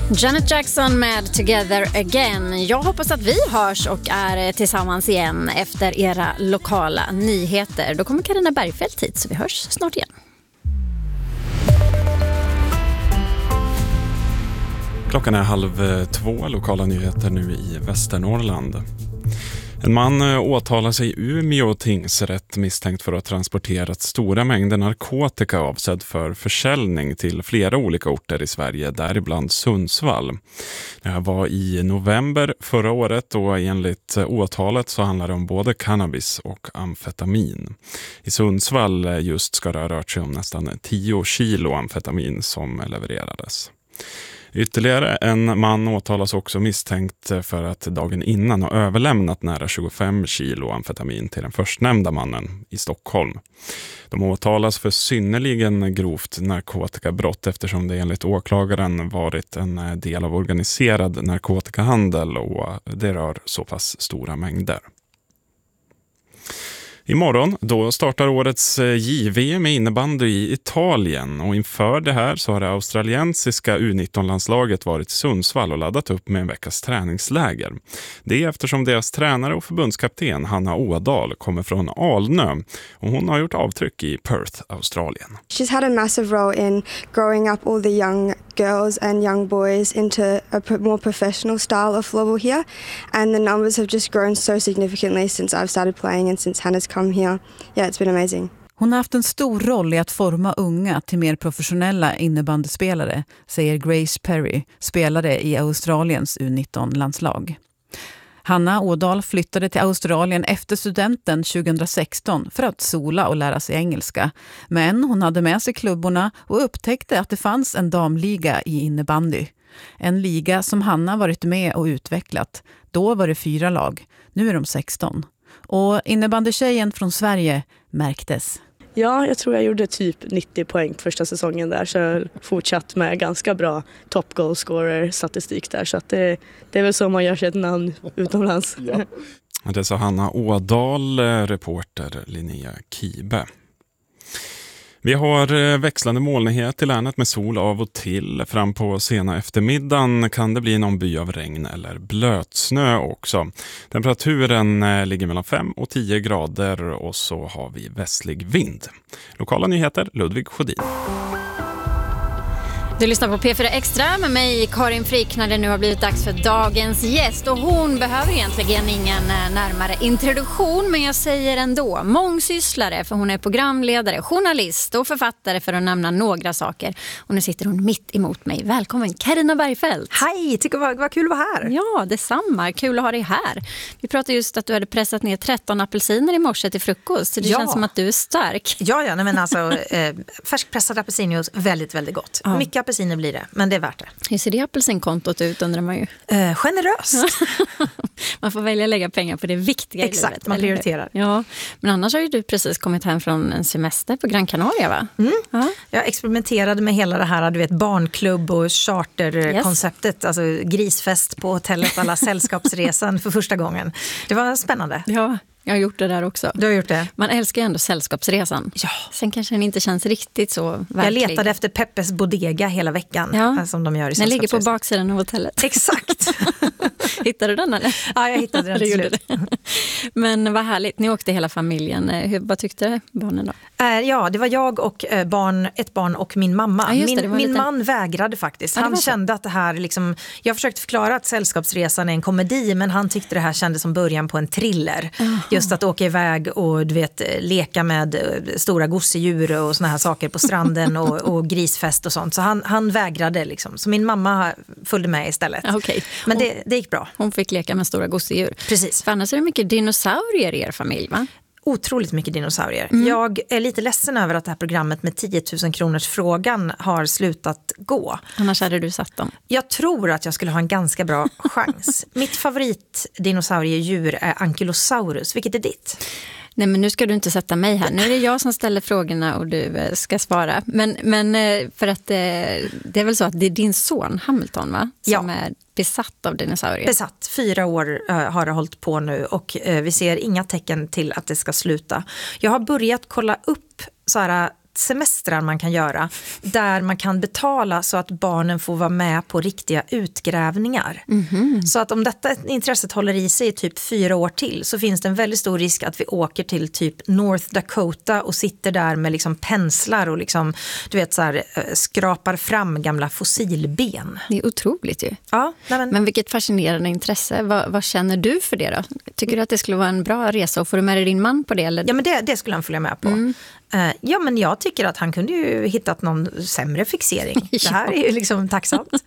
Janet Jackson med Together Again. Jag hoppas att vi hörs och är tillsammans igen efter era lokala nyheter. Då kommer Carina Bergfeldt hit, så vi hörs snart igen. Klockan är 1:30, lokala nyheter nu i Västernorrland. En man åtalas i Umeå tingsrätt misstänkt för att ha transporterat stora mängder narkotika avsedd för försäljning till flera olika orter i Sverige, däribland Sundsvall. Det här var i november förra året och enligt åtalet så handlar det om både cannabis och amfetamin. I Sundsvall just ska det ha rört sig om nästan 10 kilo amfetamin som levererades. Ytterligare en man åtalas också misstänkt för att dagen innan ha överlämnat nära 25 kilo amfetamin till den förstnämnda mannen i Stockholm. De åtalas för synnerligen grovt narkotikabrott eftersom det enligt åklagaren varit en del av organiserad narkotikahandel och det rör så pass stora mängder. Imorgon då startar årets JVM i innebandy i Italien och inför det här så har det australiensiska U19-landslaget varit i Sundsvall och laddat upp med en veckas träningsläger. Det är eftersom deras tränare och förbundskapten Hanna Ådahl kommer från Alnö och hon har gjort avtryck i Perth, Australien. She's had a massive role in growing up all the young girls and young boys into a more professional style of floorball here, and the numbers have just grown so significantly since I've started playing and since Hannah's come here. Yeah, it's been amazing. Hon har haft en stor roll i att forma unga till mer professionella innebandyspelare, säger Grace Perry, spelare i Australiens U19-landslag. Hanna Ådahl flyttade till Australien efter studenten 2016 för att sola och lära sig engelska. Men hon hade med sig klubborna och upptäckte att det fanns en damliga i innebandy. En liga som Hanna varit med och utvecklat. Då var det 4 lag, nu är de 16. Och innebandykärjen från Sverige märktes. Ja, jag tror jag gjorde typ 90 poäng första säsongen där, så jag fortsatt med ganska bra top goal scorer statistik där, så att det är väl så man gör sig ett namn utomlands. Ja. Det sa Hanna Ådahl, reporter Linnea Kibe. Vi har växlande molnighet i länet med sol av och till. Fram på sena eftermiddagen kan det bli någon by av regn eller blötsnö också. Temperaturen ligger mellan 5 och 10 grader och så har vi västlig vind. Lokala nyheter, Ludvig Sjödin. Du lyssnar på P4 Extra med mig, Karin Frick, när det nu har blivit dags för dagens gäst. Och hon behöver egentligen ingen närmare introduktion, men jag säger ändå mångsysslare, för hon är programledare, journalist och författare, för att nämna några saker. Och nu sitter hon mitt emot mig. Välkommen Carina Bergfeldt. Hej, tycker vad kul att vara här. Ja, detsamma. Kul att ha dig här. Vi pratade just att du hade pressat ner 13 apelsiner i morse till frukost. Så det känns som att du är stark. Ja, nej, men alltså färskpressad apelsinjuice, väldigt, väldigt gott. Ja. Mycket apelsiner blir det, men det är värt det. Hur ser det apelsinkontot ut, undrar man ju? Generöst. Man får välja att lägga pengar på det viktiga. Exakt, i livet, man prioriterar. Ja, men annars har ju du precis kommit hem från en semester på Gran Canaria, va? Mm. Jag experimenterade med hela det här, du vet, barnklubb och charterkonceptet, yes. Alltså grisfest på hotellet, alla sällskapsresan för första gången. Det var spännande. Ja. Jag har gjort det där också. Du har gjort det? Man älskar ju ändå sällskapsresan. Ja. Sen kanske den inte känns riktigt så verklig. Jag letade efter Peppes Bodega hela veckan. Ja. Som de gör i. Den ligger på baksidan av hotellet. Exakt. Hittade du den eller? Ja, jag hittade den till slut. Men vad härligt. Ni åkte hela familjen. Vad tyckte barnen då? Ja, det var jag och ett barn och min mamma. Ja, min man vägrade faktiskt. Han kände att det här liksom... Jag försökte förklara att Sällskapsresan är en komedi, men han tyckte det här kändes som början på en thriller. Just att åka iväg och du vet, leka med stora gosedjur och såna här saker på stranden och grisfest och sånt. Så han vägrade liksom. Så min mamma följde med istället. Okay. Men det gick bra. Hon fick leka med stora gosedjur. Precis. För annars är det mycket dinosaurier i er familj, va? Otroligt mycket dinosaurier. Jag är lite ledsen över att det här programmet med 10 000 kronors frågan har slutat gå. Annars hade du satt dem. Jag tror att jag skulle ha en ganska bra chans. Mitt favoritdinosauriedjur är Ankylosaurus. Vilket är ditt? Nej, men nu ska du inte sätta mig här. Nu är det jag som ställer frågorna och du ska svara. Men för att det är väl så att det är din son Hamilton, va? Som är besatt av dinosaurier. Besatt. 4 år har det hållit på nu och vi ser inga tecken till att det ska sluta. Jag har börjat kolla upp så här nattsemestrar man kan göra där man kan betala så att barnen får vara med på riktiga utgrävningar. Så att om detta intresset håller i sig i typ 4 år till så finns det en väldigt stor risk att vi åker till typ North Dakota och sitter där med liksom penslar och liksom, du vet, så här, skrapar fram gamla fossilben. Det är otroligt ju. Ja, men vilket fascinerande intresse. Vad känner du för det då? Tycker du att det skulle vara en bra resa och får du med dig din man på det? Eller? Ja, men det skulle han följa med på. Ja, men jag tycker att han kunde ju hittat någon sämre fixering. Det här är ju liksom tacksamt.